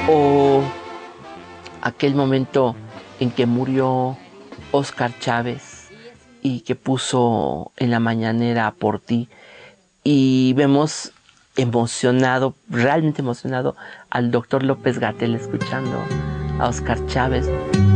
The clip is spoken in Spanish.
O aquel momento en que murió Óscar Chávez y que puso en la mañanera Por Ti, y vemos emocionado, realmente emocionado, al doctor López-Gatell escuchando a Óscar Chávez.